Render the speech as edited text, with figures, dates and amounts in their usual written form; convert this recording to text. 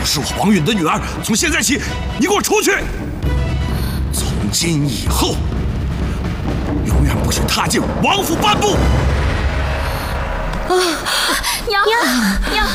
是我王允的女儿，从现在起，你给我出去！从今以后，永远不许踏进王府半步！ 娘，